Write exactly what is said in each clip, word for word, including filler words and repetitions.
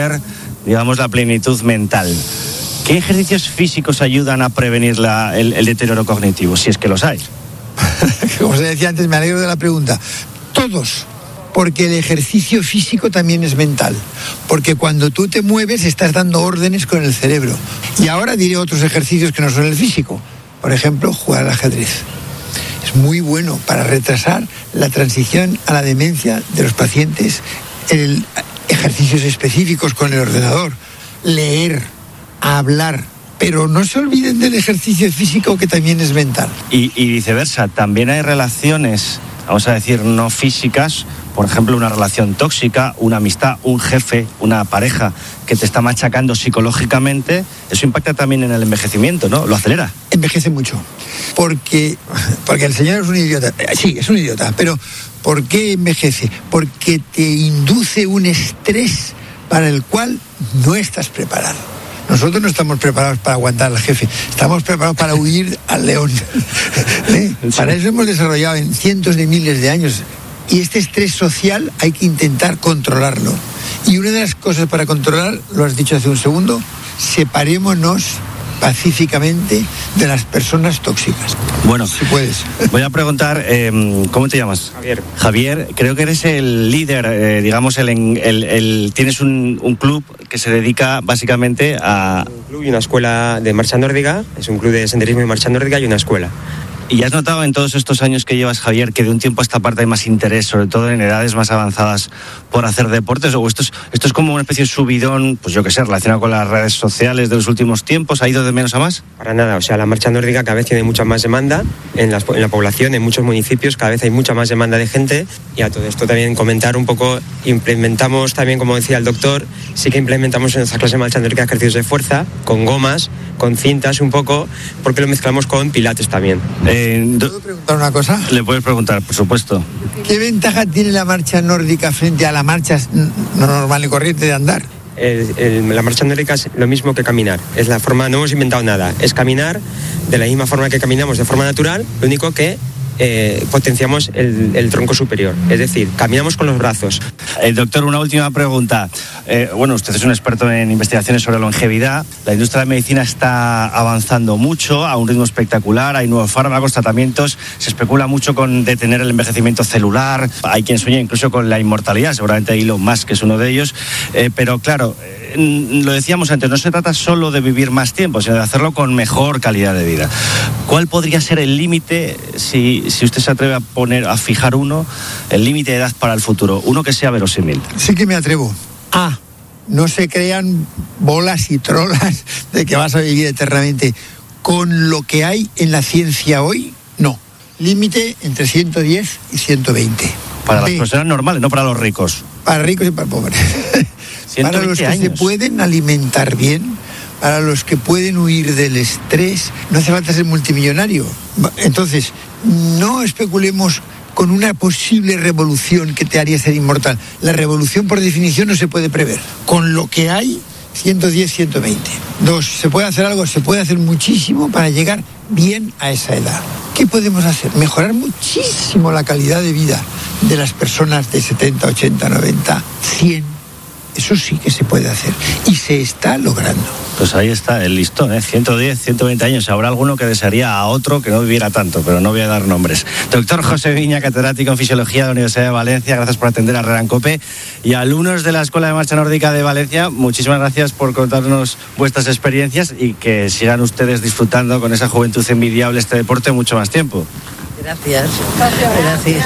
digamos, la plenitud mental. ¿Qué ejercicios físicos ayudan a prevenir la, el, el deterioro cognitivo, si es que los hay? Como se decía antes, me alegro de la pregunta. Todos. Porque el ejercicio físico también es mental. Porque cuando tú te mueves estás dando órdenes con el cerebro. Y ahora diré otros ejercicios que no son el físico. Por ejemplo, jugar al ajedrez. Es muy bueno para retrasar la transición a la demencia de los pacientes. El ejercicios específicos con el ordenador. Leer, hablar. Pero no se olviden del ejercicio físico que también es mental. Y, y viceversa, también hay relaciones, vamos a decir, no físicas. Por ejemplo, una relación tóxica, una amistad, un jefe, una pareja que te está machacando psicológicamente, eso impacta también en el envejecimiento, ¿no? Lo acelera. Envejece mucho. Porque, porque el señor es un idiota. Sí, es un idiota. Pero ¿por qué envejece? Porque te induce un estrés para el cual no estás preparado. Nosotros no estamos preparados para aguantar al jefe, estamos preparados para huir al león. ¿Eh? Para eso hemos desarrollado en cientos de miles de años. Y este estrés social hay que intentar controlarlo. Y una de las cosas para controlar, lo has dicho hace un segundo, separémonos pacíficamente de las personas tóxicas. Bueno, si puedes. Voy a preguntar, eh, ¿cómo te llamas? Javier. Javier, creo que eres el líder, eh, digamos, el, el, el tienes un, un club que se dedica básicamente a... Un club y una escuela de marcha nórdica, es un club de senderismo y marcha nórdica y una escuela. ¿Y has notado en todos estos años que llevas, Javier, que de un tiempo a esta parte hay más interés, sobre todo en edades más avanzadas, por hacer deportes? ¿O esto es, esto es como una especie de subidón, pues yo qué sé, relacionado con las redes sociales de los últimos tiempos? ¿Ha ido de menos a más? Para nada, o sea, la marcha nórdica cada vez tiene mucha más demanda en, las, en la población, en muchos municipios, cada vez hay mucha más demanda de gente. Y a todo esto también comentar un poco, implementamos también, como decía el doctor, sí que implementamos en nuestra clase de marcha nórdica ejercicios de fuerza, con gomas, con cintas un poco, porque lo mezclamos con pilates también. Eh, ¿Puedo preguntar una cosa? Le puedes preguntar, por supuesto. ¿Qué ventaja tiene la marcha nórdica frente a la marcha no normal y corriente de andar? El, el, la marcha nórdica es lo mismo que caminar. Es la forma, no hemos inventado nada. Es caminar de la misma forma que caminamos de forma natural, lo único que eh, potenciamos el, el tronco superior. Es decir, caminamos con los brazos. Eh, doctor, una última pregunta. Eh, bueno, usted es un experto en investigaciones sobre longevidad. La industria de la medicina está avanzando mucho, a un ritmo espectacular. Hay nuevos fármacos, tratamientos. Se especula mucho con detener el envejecimiento celular. Hay quien sueña incluso con la inmortalidad. Seguramente Elon Musk es uno de ellos. Eh, pero claro, eh, lo decíamos antes, no se trata solo de vivir más tiempo, sino de hacerlo con mejor calidad de vida. ¿Cuál podría ser el límite, si, si usted se atreve a poner, a fijar uno, el límite de edad para el futuro? Uno que sea verosímil. Sí que me atrevo. A. No se crean bolas y trolas de que vas a vivir eternamente. Con lo que hay en la ciencia hoy, no. Límite entre ciento diez y ciento veinte. Para B. las personas normales, no para los ricos. Para ricos y para pobres. Para los que años. se pueden alimentar bien, para los que pueden huir del estrés, no hace falta ser multimillonario. Entonces, no especulemos con una posible revolución que te haría ser inmortal. La revolución, por definición, no se puede prever. Con lo que hay, ciento diez, ciento veinte. Dos, ¿se puede hacer algo? Se puede hacer muchísimo para llegar bien a esa edad. ¿Qué podemos hacer? Mejorar muchísimo la calidad de vida de las personas de setenta, ochenta, noventa, cien. Eso sí que se puede hacer y se está logrando. Pues ahí está el listón, ¿eh? ciento diez, ciento veinte años. Habrá alguno que desearía a otro que no viviera tanto, pero no voy a dar nombres. Doctor José Viña, catedrático en Fisiología de la Universidad de Valencia, gracias por atender a Herrera en Cope. Y alumnos de la Escuela de Marcha Nórdica de Valencia, muchísimas gracias por contarnos vuestras experiencias y que sigan ustedes disfrutando con esa juventud envidiable este deporte mucho más tiempo. Gracias. Gracias. Gracias.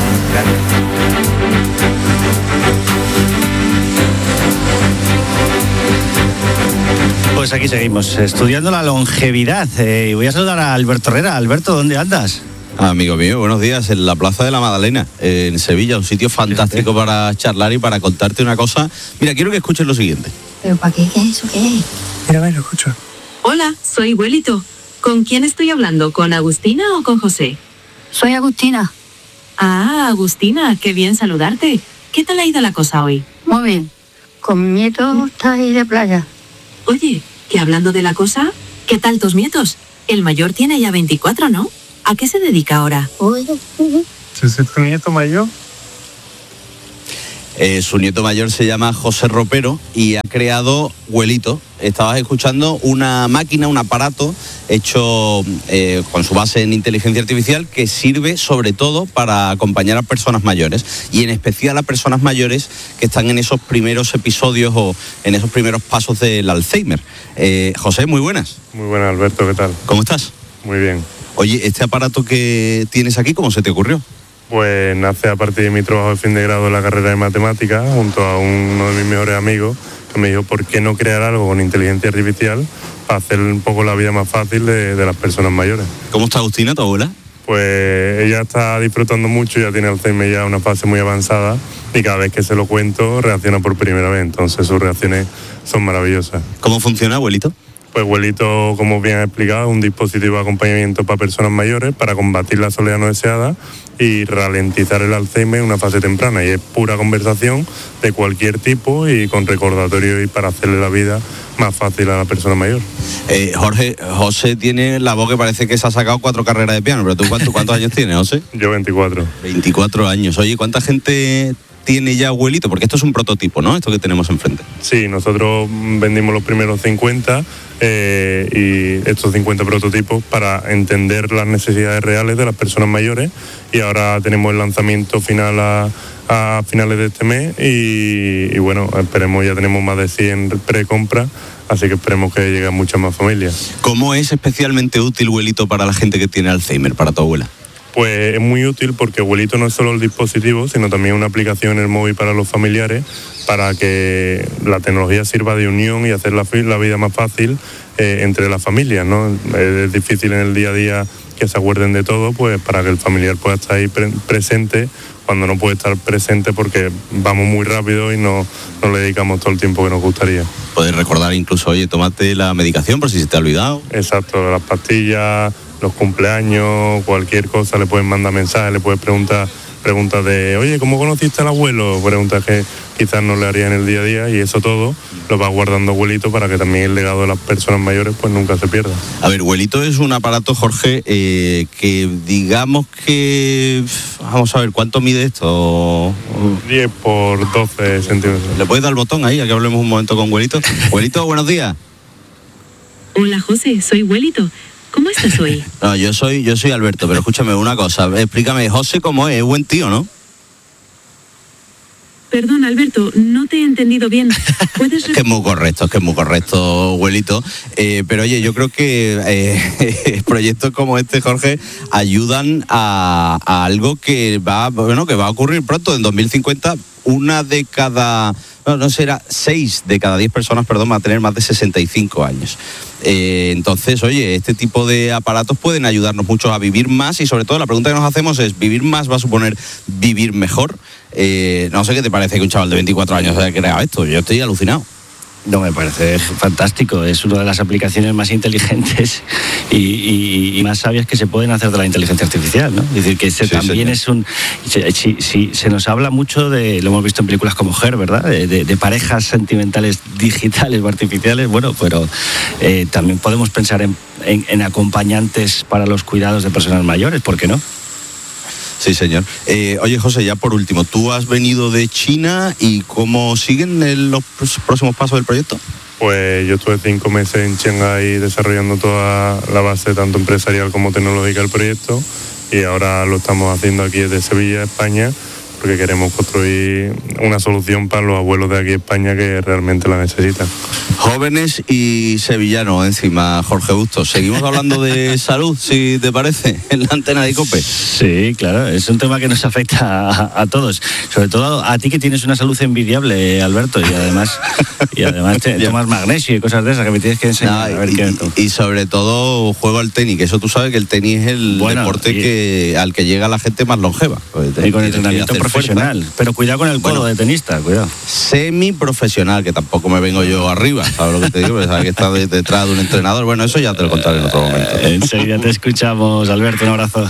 Pues aquí seguimos, estudiando la longevidad. Eh, y voy a saludar a Alberto Herrera. Alberto, ¿dónde andas? Amigo mío, buenos días. En la Plaza de la Magdalena, en Sevilla, un sitio fantástico Fíjate. para charlar y para contarte una cosa. Mira, quiero que escuches lo siguiente. ¿Pero para qué? ¿Qué es eso? ¿Qué es? Mira, bueno, escucho. Hola, soy Huelito. ¿Con quién estoy hablando? ¿Con Agustina o con José? Soy Agustina. Ah, Agustina, qué bien saludarte. ¿Qué tal ha ido la cosa hoy? Muy bien. Con mi nieto está ahí de playa. Oye, que hablando de la cosa, ¿qué tal tus nietos? El mayor tiene ya veinticuatro, ¿no? ¿A qué se dedica ahora? ¿Sí es tu nieto mayor? Eh, su nieto mayor se llama José Ropero y ha creado Huelito. Estabas escuchando una máquina, un aparato hecho eh, con su base en inteligencia artificial que sirve sobre todo para acompañar a personas mayores y en especial a personas mayores que están en esos primeros episodios o en esos primeros pasos del Alzheimer. Eh, José, muy buenas. Muy buenas, Alberto, ¿qué tal? ¿Cómo estás? Muy bien. Oye, este aparato que tienes aquí, ¿cómo se te ocurrió? Pues nace a partir de mi trabajo de fin de grado en la carrera de matemáticas, junto a uno de mis mejores amigos, que me dijo, ¿por qué no crear algo con inteligencia artificial para hacer un poco la vida más fácil de, de las personas mayores? ¿Cómo está Agustina, tu abuela? Pues ella está disfrutando mucho, ya tiene Alzheimer ya una fase muy avanzada y cada vez que se lo cuento reacciona por primera vez, entonces sus reacciones son maravillosas. ¿Cómo funciona, abuelito? Pues Huelito, como bien ha explicado, es un dispositivo de acompañamiento para personas mayores para combatir la soledad no deseada y ralentizar el Alzheimer en una fase temprana. Y es pura conversación de cualquier tipo y con recordatorio y para hacerle la vida más fácil a la persona mayor. Eh, Jorge, José tiene la voz que parece que se ha sacado cuatro carreras de piano, pero ¿tú cuántos, cuántos años tienes, José? Yo veinticuatro. veinticuatro años. Oye, ¿cuánta gente tiene ya Huelito? Porque esto es un prototipo, ¿no? Esto que tenemos enfrente. Sí, nosotros vendimos los primeros cincuenta eh, y estos cincuenta prototipos para entender las necesidades reales de las personas mayores y ahora tenemos el lanzamiento final a, a finales de este mes y, y bueno, esperemos, ya tenemos más de cien precompras, así que esperemos que lleguen muchas más familias. ¿Cómo es especialmente útil Huelito para la gente que tiene Alzheimer, para tu abuela? Pues es muy útil porque Huelito no es solo el dispositivo, sino también una aplicación en el móvil para los familiares, para que la tecnología sirva de unión y hacer la, la vida más fácil eh, entre las familias, ¿no? Es difícil en el día a día que se acuerden de todo, pues para que el familiar pueda estar ahí pre presente cuando no puede estar presente porque vamos muy rápido y no, no le dedicamos todo el tiempo que nos gustaría. Puedes recordar incluso, oye, tómate la medicación por si se te ha olvidado. Exacto, las pastillas, los cumpleaños, cualquier cosa, le pueden mandar mensajes, le puedes preguntar preguntas de, oye, ¿cómo conociste al abuelo? Preguntas que quizás no le haría en el día a día y eso todo lo va guardando Huelito para que también el legado de las personas mayores pues nunca se pierda. A ver, Huelito es un aparato, Jorge, eh, que digamos que, vamos a ver, ¿cuánto mide esto? diez por doce centímetros. ¿Le puedes dar el botón ahí, a que hablemos un momento con Huelito? Huelito, buenos días. Hola, José, soy Huelito. ¿Cómo estás hoy? No, yo soy, yo soy Alberto, pero escúchame una cosa, explícame, José, ¿cómo es? Es buen tío, ¿no? Perdón, Alberto, no te he entendido bien. ¿Puedes es que es muy correcto, es que es muy correcto, Huelito. Eh, pero oye, yo creo que eh, proyectos como este, Jorge, ayudan a, a algo que va, bueno, que va a ocurrir pronto, en dos mil cincuenta, una de cada, no, no será, seis de cada diez personas, perdón, va a tener más de sesenta y cinco años. Eh, entonces, oye, este tipo de aparatos pueden ayudarnos mucho a vivir más y sobre todo la pregunta que nos hacemos es, ¿vivir más va a suponer vivir mejor? Eh, no sé qué te parece que un chaval de veinticuatro años haya creado esto, yo estoy alucinado. No, me parece fantástico, es una de las aplicaciones más inteligentes y, y, y más sabias que se pueden hacer de la inteligencia artificial, ¿no? Es decir, que ese sí, también es un... Si, si, si, se nos habla mucho de, lo hemos visto en películas como Her, ¿verdad? De, de, de parejas sentimentales digitales o artificiales, bueno, pero eh, también podemos pensar en, en, en acompañantes para los cuidados de personas mayores, ¿por qué no? Sí, señor. Eh, oye, José, ya por último, tú has venido de China y ¿cómo siguen el, los próximos pasos del proyecto? Pues yo estuve cinco meses en Shanghái desarrollando toda la base, tanto empresarial como tecnológica del proyecto, y ahora lo estamos haciendo aquí desde Sevilla, España, porque queremos construir una solución para los abuelos de aquí en España que realmente la necesitan. Jóvenes y sevillanos encima, Jorge Bustos. Seguimos hablando de salud, si te parece, en la antena de COPE. Sí, claro, es un tema que nos afecta a, a todos, sobre todo a ti que tienes una salud envidiable, Alberto, y además y además te tomas magnesio y cosas de esas que me tienes que enseñar. No, a ver y, qué... y sobre todo juego al tenis, que eso tú sabes que el tenis es el bueno, deporte y... que, al que llega la gente más longeva. Y con entrenamiento profesional, fuerza. Pero cuidado con el codo bueno, de tenista, cuidado. Semi-profesional, que tampoco me vengo yo arriba, ¿sabes lo que te digo? Sabes que está detrás de un entrenador, bueno, eso ya te lo contaré en otro momento. Eh, enseguida te escuchamos, Alberto, un abrazo.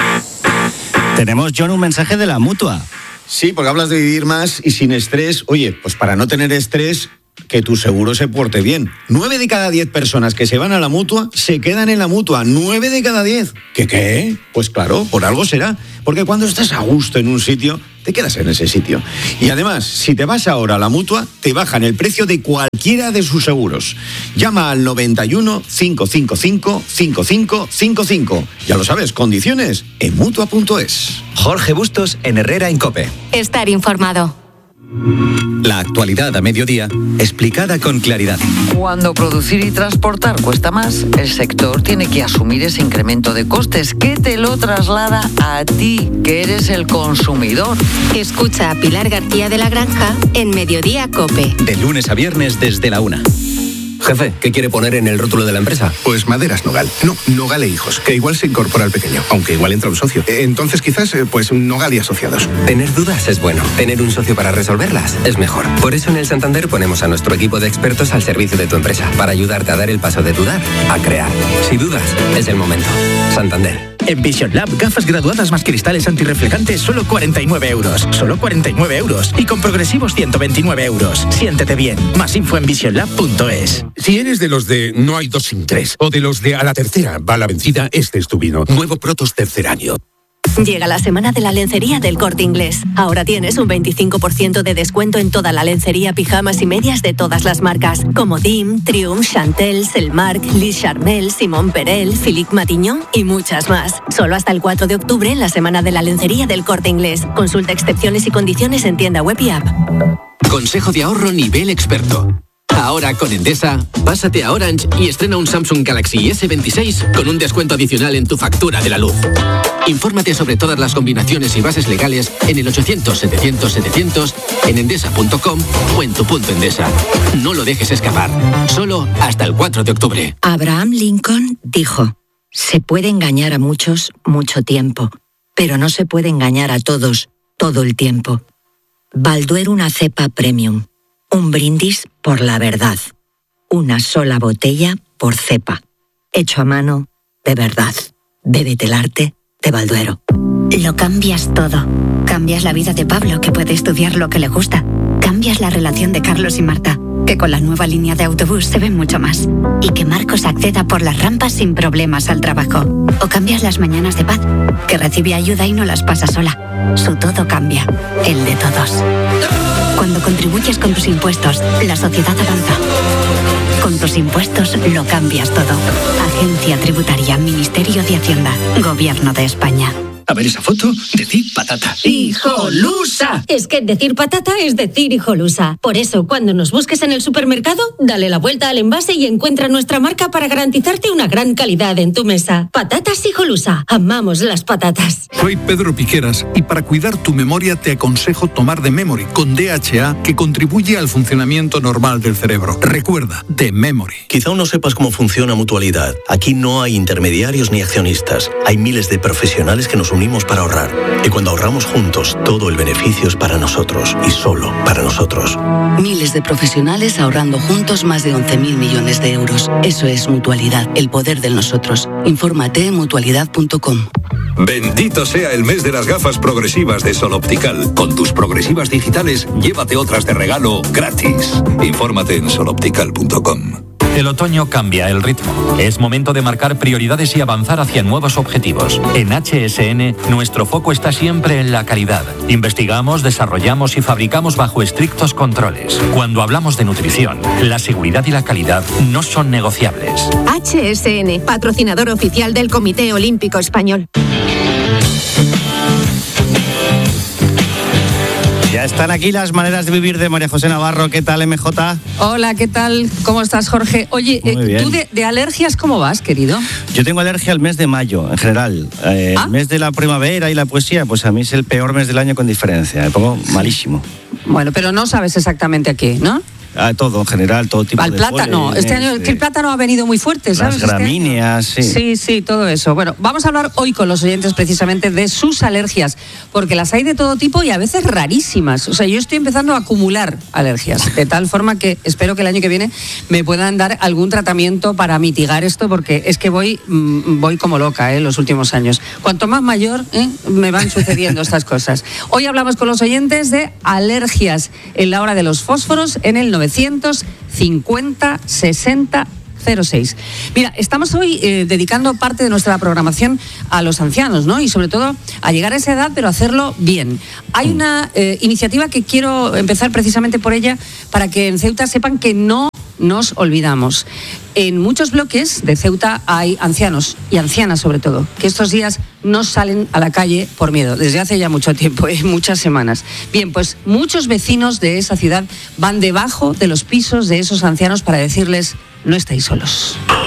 Tenemos, John, un mensaje de la Mutua. Sí, porque hablas de vivir más y sin estrés. Oye, pues para no tener estrés, que tu seguro se porte bien. Nueve de cada diez personas que se van a la Mutua se quedan en la Mutua. Nueve de cada diez. ¿Qué qué? Pues claro, por algo será. Porque cuando estás a gusto en un sitio, te quedas en ese sitio. Y además, si te vas ahora a la Mutua, te bajan el precio de cualquiera de sus seguros. Llama al noventa y uno, cinco cinco cinco, cinco cinco cinco cinco. Ya lo sabes, condiciones en mutua punto es. Jorge Bustos en Herrera en COPE. Estar informado. La actualidad a mediodía, explicada con claridad. Cuando producir y transportar cuesta más, el sector tiene que asumir ese incremento de costes que te lo traslada a ti, que eres el consumidor. Escucha a Pilar García de la Granja en Mediodía COPE. De lunes a viernes desde la una. Jefe, ¿qué quiere poner en el rótulo de la empresa? Pues Maderas Nogal. No, Nogal e Hijos, que igual se incorpora al pequeño, aunque igual entra un socio. Entonces quizás, pues Nogal y Asociados. Tener dudas es bueno. Tener un socio para resolverlas es mejor. Por eso en el Santander ponemos a nuestro equipo de expertos al servicio de tu empresa, para ayudarte a dar el paso de dudar a crear. Si dudas, es el momento. Santander. En Vision Lab, gafas graduadas más cristales antirreflejantes, solo cuarenta y nueve euros. Solo cuarenta y nueve euros. Y con progresivos ciento veintinueve euros. Siéntete bien. Más info en vision lab punto es. Si eres de los de no hay dos sin tres, o de los de a la tercera va la vencida, este es tu vino. Nuevo Protos tercer año. Llega la semana de la lencería del Corte Inglés. Ahora tienes un veinticinco por ciento de descuento en toda la lencería, pijamas y medias de todas las marcas. Como Dim, Triumph, Chantel, Selmark, Lis Charmel, Simón Perel, Philippe Matignon y muchas más. Solo hasta el cuatro de octubre en la semana de la lencería del Corte Inglés. Consulta excepciones y condiciones en tienda web y app. Consejo de ahorro nivel experto. Ahora con Endesa, pásate a Orange y estrena un Samsung Galaxy ese veintiséis con un descuento adicional en tu factura de la luz. Infórmate sobre todas las combinaciones y bases legales en el ochocientos, setecientos, setecientos, en endesa punto com o en tu punto Endesa. No lo dejes escapar. Solo hasta el cuatro de octubre. Abraham Lincoln dijo: se puede engañar a muchos mucho tiempo, pero no se puede engañar a todos todo el tiempo. Balduero, una cepa premium. Un brindis por la verdad. Una sola botella por cepa. Hecho a mano, de verdad. Bébete el arte de Balduero. Lo cambias todo. Cambias la vida de Pablo, que puede estudiar lo que le gusta. Cambias la relación de Carlos y Marta, que con la nueva línea de autobús se ven mucho más. Y que Marcos acceda por las rampas sin problemas al trabajo. O cambias las mañanas de Paz, que recibe ayuda y no las pasa sola. Su todo cambia. El de todos. Cuando contribuyes con tus impuestos, la sociedad avanza. Con tus impuestos lo cambias todo. Agencia Tributaria, Ministerio de Hacienda, Gobierno de España. A ver esa foto, decir patata. ¡Hijolusa! Es que decir patata es decir hijolusa. Por eso, cuando nos busques en el supermercado, dale la vuelta al envase y encuentra nuestra marca para garantizarte una gran calidad en tu mesa. Patatas Hijolusa. Amamos las patatas. Soy Pedro Piqueras y para cuidar tu memoria te aconsejo tomar The Memory con D H A, que contribuye al funcionamiento normal del cerebro. Recuerda, The Memory. Quizá aún no sepas cómo funciona Mutualidad. Aquí no hay intermediarios ni accionistas. Hay miles de profesionales que nos unimos para ahorrar. Y cuando ahorramos juntos, todo el beneficio es para nosotros y solo para nosotros. Miles de profesionales ahorrando juntos más de once mil millones de euros. Eso es Mutualidad, el poder del nosotros. Infórmate en mutualidad punto com. Bendito sea el mes de las gafas progresivas de Sol Optical. Con tus progresivas digitales, llévate otras de regalo gratis. Infórmate en sol optical punto com. El otoño cambia el ritmo. Es momento de marcar prioridades y avanzar hacia nuevos objetivos. En H S N, nuestro foco está siempre en la calidad. Investigamos, desarrollamos y fabricamos bajo estrictos controles. Cuando hablamos de nutrición, la seguridad y la calidad no son negociables. H S N, patrocinador oficial del Comité Olímpico Español. Ya están aquí las maneras de vivir de María José Navarro. ¿Qué tal, M J? Hola, ¿qué tal? ¿Cómo estás, Jorge? Oye, eh, ¿tú de, de alergias cómo vas, querido? Yo tengo alergia al mes de mayo, en general. Eh, ¿Ah? El mes de la primavera y la poesía, pues a mí es el peor mes del año con diferencia. Me pongo malísimo. Bueno, pero no sabes exactamente a qué, ¿no? A todo, en general, todo tipo Al de plátano. polen, Este año este, que el plátano ha venido muy fuerte, ¿sabes? Las gramíneas, este sí. Sí, sí, todo eso. Bueno, vamos a hablar hoy con los oyentes precisamente de sus alergias, porque las hay de todo tipo y a veces rarísimas. O sea, yo estoy empezando a acumular alergias, de tal forma que espero que el año que viene me puedan dar algún tratamiento para mitigar esto, porque es que voy, voy como loca, ¿eh? Los últimos años. Cuanto más mayor, ¿eh? me van sucediendo estas cosas. Hoy hablamos con los oyentes de alergias en la hora de los fósforos en el novecientos cincuenta sesenta cero seis. Mira, estamos hoy eh, dedicando parte de nuestra programación a los ancianos, ¿no? Y sobre todo a llegar a esa edad, pero hacerlo bien. Hay una eh, iniciativa que quiero empezar precisamente por ella, para que en Ceuta sepan que no nos olvidamos. En muchos bloques de Ceuta hay ancianos, y ancianas sobre todo, que estos días no salen a la calle por miedo, desde hace ya mucho tiempo, ¿eh? muchas semanas. Bien, pues muchos vecinos de esa ciudad van debajo de los pisos de esos ancianos para decirles: no estáis solos.